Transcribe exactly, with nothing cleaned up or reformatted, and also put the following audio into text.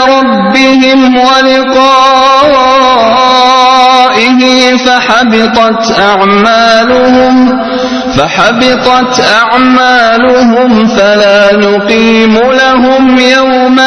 ربهم ولقائه فحبطت أعمالهم فحبطت أعمالهم فلا نقيم لهم يوم